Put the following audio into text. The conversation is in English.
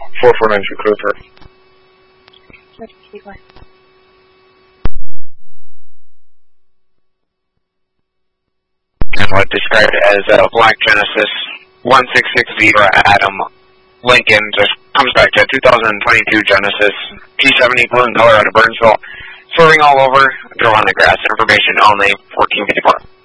4492 clear for. And what described as a black Genesis 1660 Adam Lincoln just comes back to 2022 Genesis G70 blue in color out of Burnsville. Swerving all over, they're on the grass. Information only, 1454.